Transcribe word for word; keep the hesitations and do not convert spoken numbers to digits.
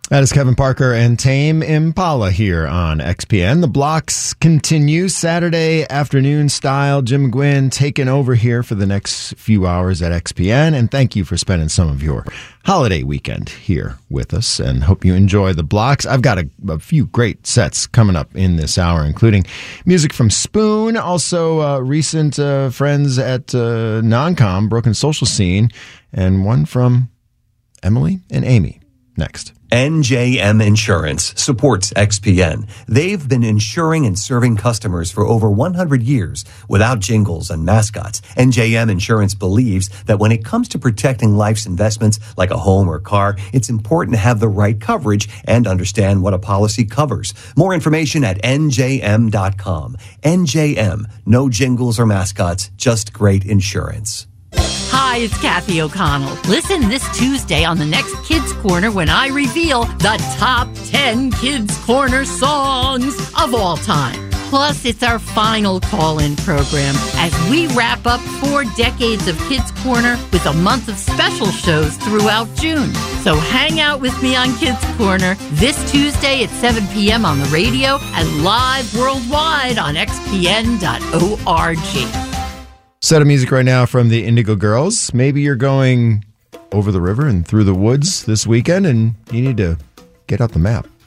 That is Kevin Parker and Tame Impala here on X P N. The blocks continue Saturday afternoon style. Jim Gwynn taking over here for the next few hours at X P N. And thank you for spending some of your holiday weekend here with us, and hope you enjoy the blocks. I've got a, a few great sets coming up in this hour, including music from Spoon, also uh, recent uh, friends at uh, Non-Com, Broken Social Scene, and one from Emily and Amy next. N J M Insurance supports X P N. They've been insuring and serving customers for over one hundred years without jingles and mascots. N J M Insurance believes that when it comes to protecting life's investments like a home or car, it's important to have the right coverage and understand what a policy covers. More information at N J M dot com. N J M, no jingles or mascots, just great insurance. Hi, it's Kathy O'Connell. Listen this Tuesday on the next Kids Corner when I reveal the top ten Kids Corner songs of all time. Plus, it's our final call-in program as we wrap up four decades of Kids Corner with a month of special shows throughout June. So hang out with me on Kids Corner this Tuesday at seven p.m. on the radio and live worldwide on X P N dot org. Set of music right now from the Indigo Girls. Maybe you're going over the river and through the woods this weekend and you need to get out the map.